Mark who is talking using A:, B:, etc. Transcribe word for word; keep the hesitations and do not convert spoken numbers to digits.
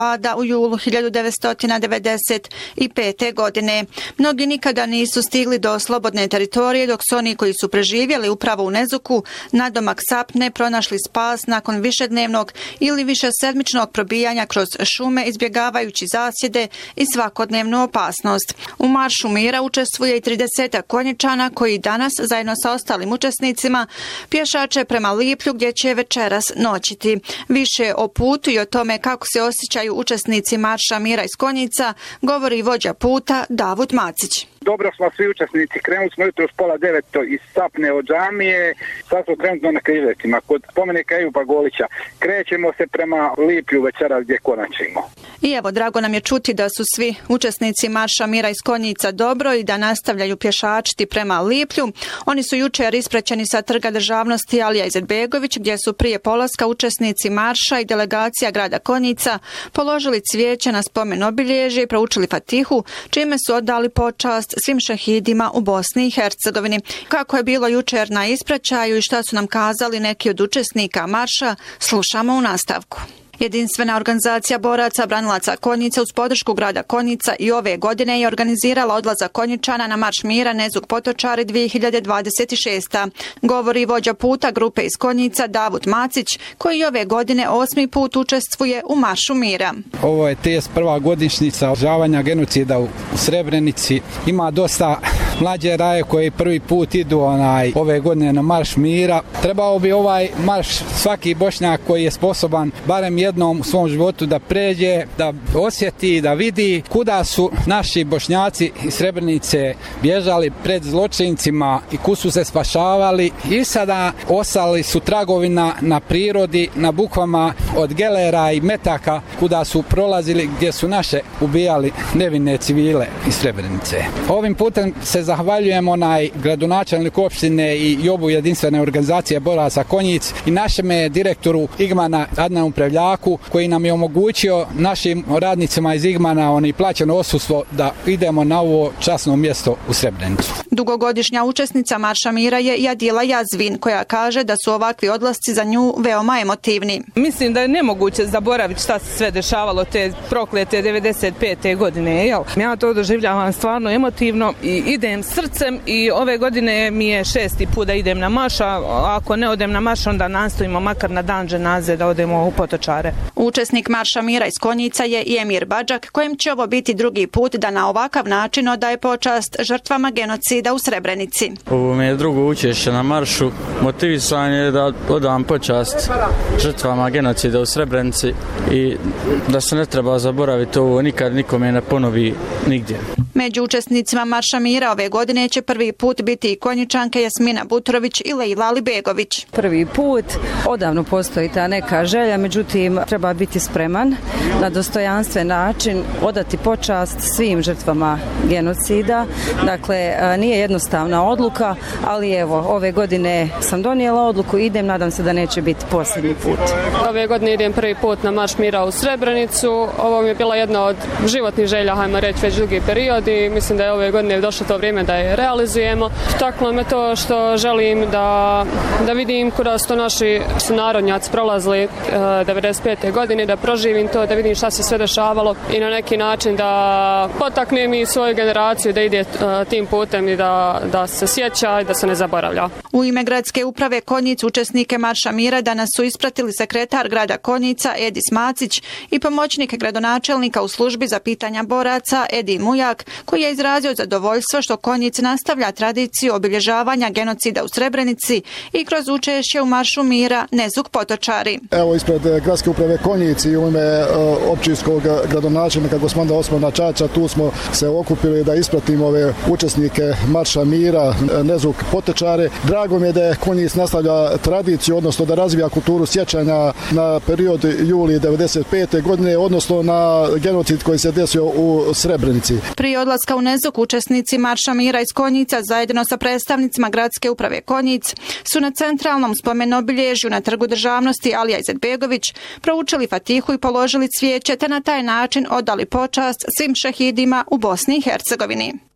A: pada u julu hiljadu devetsto devedeset pete. godine. Mnogi nikada nisu stigli do slobodne teritorije, dok su oni koji su preživjeli upravo u Nezuku nadomak Sapne pronašli spas nakon višednevnog ili višesedmičnog probijanja kroz šume, izbjegavajući zasjede i svakodnevnu opasnost. U Maršu mira učestvuje i tridesetak konjičana koji danas, zajedno sa ostalim učesnicima, pješače prema Liplju gdje će večeras noćiti. Više o putu i o tome kako se osjećaju učesnici Marša mira iz Konjica govori vođa puta Davud Macić.
B: Dobro smo svi učesnici, krenuli smo jutro s pola deveto iz Sapne od džamije, sad smo trenutno na križevcima kod spomenika Ejuba Golića. Krećemo se prema Liplju večeras gdje konačimo.
A: I evo, drago nam je čuti da su svi učesnici Marša mira iz Konjica dobro i da nastavljaju pješačiti prema Liplju. Oni su jučer ispraćeni sa Trga državnosti Alija Izetbegović, gdje su prije polaska učesnici marša i delegacija grada Konjica položili cvijeće na spomen obilježje i proučili Fatihu, čime su odali počast svim šehidima u Bosni i Hercegovini. Kako je bilo jučer na ispraćaju i šta su nam kazali neki od učesnika marša, slušamo u nastavku. Jedinstvena organizacija boraca branilaca Konjica uz podršku grada Konjica i ove godine je organizirala odlazak Konjičana na Marš mira Nezuk Potočari dvije hiljade dvadeset šeste. Govori vođa puta grupe iz Konjica Davud Macić, koji ove godine osmi put učestvuje u Maršu mira.
C: Ovo je trideset prva godišnjica održavanja genocida u Srebrenici. Ima dosta mlađe raje koji prvi put idu onaj ove godine na Marš mira. Trebao bi ovaj marš svaki Bošnjak koji je sposoban barem jednom u svom životu da pređe, da osjeti, da vidi kuda su naši Bošnjaci iz Srebrenice bježali pred zločincima i kud su se spašavali i sada ostali su tragovi na, na prirodi, na bukvama od gelera i metaka kuda su prolazili gdje su naše ubijali nevine civile iz Srebrenice. Ovim putem se zahvaljujem onaj gradonačelniku opštine i Jobu jedinstvene organizacije boraca Konjic i našem direktoru Igmana Adnanu Prevljaku koji nam je omogućio našim radnicima iz Igmana oni plaćeno odsustvo da idemo na ovo časno mjesto u Srebrenicu.
A: Dugogodišnja učesnica Marša mira je i Adila Jazvin, koja kaže da su ovakvi odlasci za nju veoma emotivni.
D: Mislim da je nemoguće zaboraviti šta se sve dešavalo te proklete devedeset pete. godine. Jel? Ja to doživljavam stvarno emotivno i idem srcem i ove godine mi je šesti put da idem na marš, a ako ne odem na marš onda nastojimo makar na dan dženaze da odemo u Potočare.
A: Učesnik Marša mira iz Konjica je i Emir Badžak, kojem će ovo biti drugi put da na ovakav način odaje počast žrtvama genocida u Srebrenici.
E: Ovo mi je drugo učešće na maršu. Motivisan je da odam počast žrtvama genocida u Srebrenici i da se ne treba zaboraviti ovo, nikad nikome ne ponovi nigdje.
A: Među učesnicima Marša mira ove godine će prvi put biti i Konjičanke Jasmina Butrović i Lejla Alibegović.
F: Prvi put, odavno postoji ta neka želja, međutim treba biti spreman na dostojanstven način odati počast svim žrtvama genocida. Dakle, nije jednostavna odluka, ali evo, ove godine sam donijela odluku i idem, nadam se da neće biti posljednji put.
G: Ove godine idem prvi put na Marš mira u Srebrenicu. Ovo mi je bila jedna od životnih želja, hajmo reći, već dugi period i mislim da je ove godine došlo to vrijeme da je realizujemo. Taklo me to što želim da, da vidim kuda su to naši sunarodnjaci prolazili uh, devedeset pete. godine, da proživim to, da vidim šta se sve dešavalo i na neki način da potaknem i svoju generaciju da ide uh, tim putem i da, da se sjeća i da se ne zaboravlja.
A: U ime gradske uprave Konjic učesnike Marša mira danas su ispratili sekretar grada Konjica Edis Macić i pomoćnik gradonačelnika u službi za pitanja boraca Edi Mujak, koji je izrazio zadovoljstvo što Konjic nastavlja tradiciju obilježavanja genocida u Srebrenici i kroz učešće u Maršu mira Nezuk Potočari.
H: Evo ispred gradske uprave Konjic i u ime općinskog gradonačelnika gospodina Osmana Čača tu smo se okupili da ispratimo ove učesnike Marša mira Nezuk Potočari. Drago mi je da je Konjic nastavlja tradiciju, odnosno da razvija kulturu sjećanja na period juli devedeset pete. godine, odnosno na genocid koji se desio u Srebrenici.
A: Prije odlaska u Nezuk učesnici Marša mira iz Konjica zajedno sa predstavnicima gradske uprave Konjic su na centralnom spomenobilježju na Trgu državnosti Alija Izetbegović proučili Fatihu i položili cvijeće te na taj način odali počast svim šehidima u Bosni i Hercegovini.